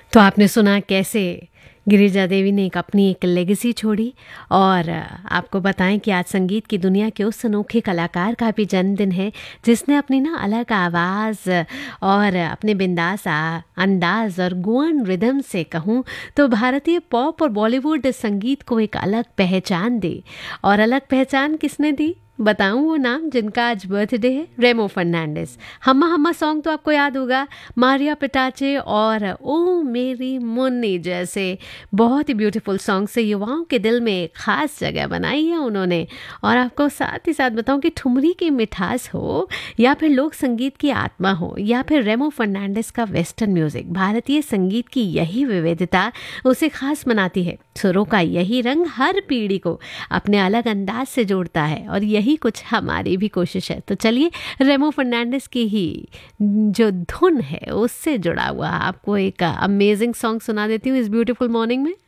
तो आपने सुना कैसे गिरिजा देवी ने अपनी एक लेगेसी छोड़ी। और आपको बताएं कि आज संगीत की दुनिया के उस अनोखे कलाकार का भी जन्मदिन है जिसने अपनी ना अलग आवाज़ और अपने बिंदास अंदाज और गोवन रिदम से कहूँ तो भारतीय पॉप और बॉलीवुड संगीत को एक अलग पहचान दी। और अलग पहचान किसने दी? बताऊं वो नाम जिनका आज बर्थडे है, रेमो फर्नांडिस। हम्मा हम्मा सॉन्ग तो आपको याद होगा, मारिया पिटाचे और ओ मेरी मुन्नी जैसे बहुत ही ब्यूटीफुल सॉन्ग से युवाओं के दिल में एक खास जगह बनाई है उन्होंने। और आपको साथ ही साथ बताऊं कि ठुमरी की मिठास हो या फिर लोक संगीत की आत्मा हो या फिर रेमो फर्नांडिस का वेस्टर्न म्यूजिक, भारतीय संगीत की यही विविधता उसे खास बनाती है। सुरों का यही रंग हर पीढ़ी को अपने अलग अंदाज से जोड़ता है और यही कुछ हमारी भी कोशिश है। तो चलिए रेमो फर्नांडिस की ही जो धुन है उससे जुड़ा हुआ आपको एक अमेजिंग सॉन्ग सुना देती हूँ इस ब्यूटीफुल मॉर्निंग में।